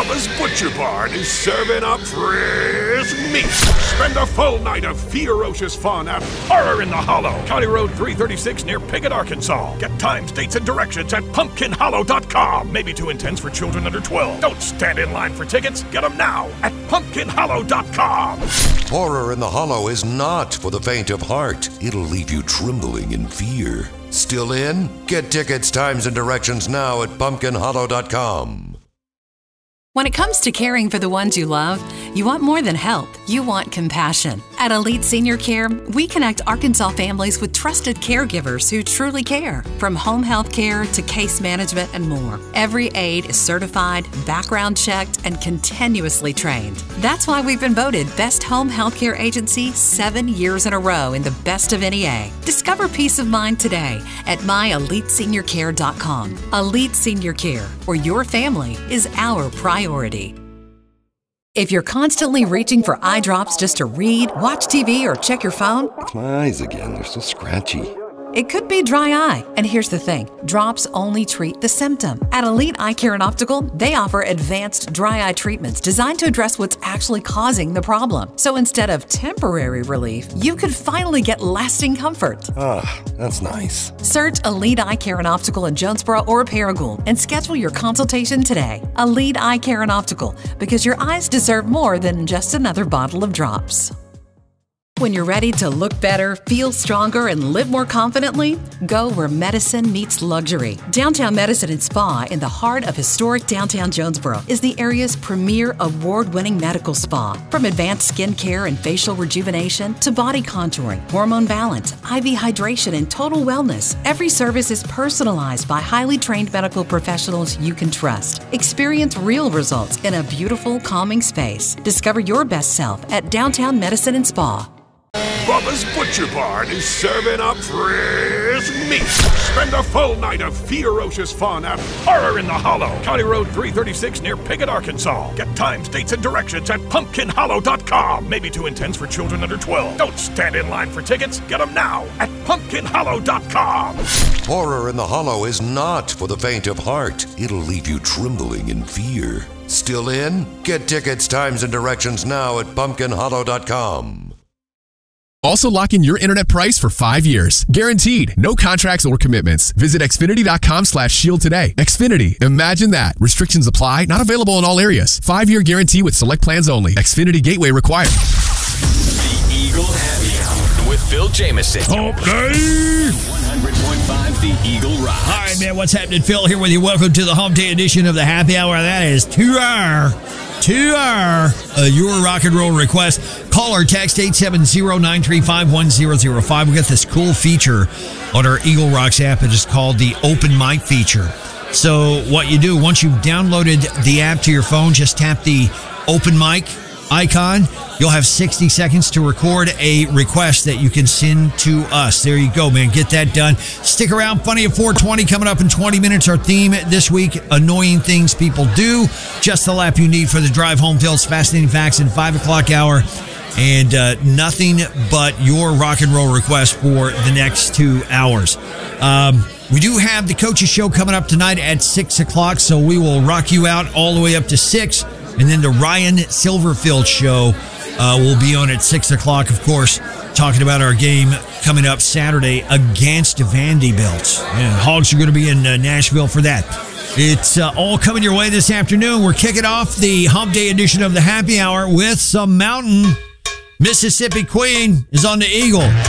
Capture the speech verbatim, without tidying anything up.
Bubba's Butcher Barn is serving up fresh meat. Spend a full night of ferocious fun at Horror in the Hollow, County Road three thirty-six near Piggott, Arkansas. Get times, dates, and directions at pumpkin hollow dot com. Maybe too intense for children under twelve. Don't stand in line for tickets. Get them now at pumpkin hollow dot com. Horror in the Hollow is not for the faint of heart. It'll leave you trembling in fear. Still in? Get tickets, times, and directions now at pumpkin hollow dot com. When it comes to caring for the ones you love, you want more than help. You want compassion. At Elite Senior Care, we connect Arkansas families with trusted caregivers who truly care. From home health care to case management and more, every aide is certified, background checked, and continuously trained. That's why we've been voted Best Home Healthcare Agency seven years in a row in the Best of N E A. Discover peace of mind today at my elite senior care dot com. Elite Senior Care, where your family is our priority. If you're constantly reaching for eye drops just to read, watch T V, or check your phone, It's my eyes again. They're so scratchy. it could be dry eye. And here's the thing, drops only treat the symptom. At Elite Eye Care and Optical, they offer advanced dry eye treatments designed to address what's actually causing the problem. So instead of temporary relief, you could finally get lasting comfort. Ah, that's nice. Search Elite Eye Care and Optical in Jonesboro or Paragould and schedule your consultation today. Elite Eye Care and Optical, because your eyes deserve more than just another bottle of drops. When you're ready to look better, feel stronger, and live more confidently, go where medicine meets luxury. Downtown Medicine and Spa in the heart of historic downtown Jonesboro is the area's premier award-winning medical spa. From advanced skin care and facial rejuvenation to body contouring, hormone balance, I V hydration, and total wellness, every service is personalized by highly trained medical professionals you can trust. Experience real results in a beautiful, calming space. Discover your best self at Downtown Medicine and Spa. Bubba's Butcher Barn is serving up fresh meat. Spend a full night of ferocious fun at Horror in the Hollow, County Road three thirty-six near Piggott, Arkansas. Get times, dates, and directions at pumpkin hollow dot com. Maybe too intense for children under twelve. Don't stand in line for tickets. Get them now at pumpkin hollow dot com. Horror in the Hollow is not for the faint of heart. It'll leave you trembling in fear. Still in? Get tickets, times, and directions now at pumpkin hollow dot com. Also lock in your internet price for five years. Guaranteed. No contracts or commitments. Visit Xfinity dot com slash shield today. Xfinity. Imagine that. Restrictions apply. Not available in all areas. Five-year guarantee with select plans only. Xfinity Gateway required. The Eagle Happy Hour with Phil Jameson. Okay. one hundred point five The Eagle Rocks. All right, man. What's happening? Phil here with you. Welcome to the Hump Day edition of the Happy Hour. That is two hour. Two hour. Uh, your rock and roll request. Call or text eight seven zero, nine three five, one zero zero five. We got this cool feature on our Eagle Rocks app. It is called the Open Mic feature. So what you do, once you've downloaded the app to your phone, just tap the Open Mic icon. You'll have sixty seconds to record a request that you can send to us. There you go, man. Get that done. Stick around. Funny at four twenty coming up in twenty minutes. Our theme this week, annoying things people do. Just the lap you need for the drive home. Phil's fascinating facts in five o'clock hour. And uh, nothing but your rock and roll request for the next two hours. Um, we do have the Coaches Show coming up tonight at six o'clock, so we will rock you out all the way up to six. And then the Ryan Silverfield Show uh, will be on at six o'clock, of course, talking about our game coming up Saturday against Vanderbilt. Yeah, Hogs are going to be in uh, Nashville for that. It's uh, all coming your way this afternoon. We're kicking off the Hump Day edition of the Happy Hour with some Mountain. Mississippi Queen is on the Eagle.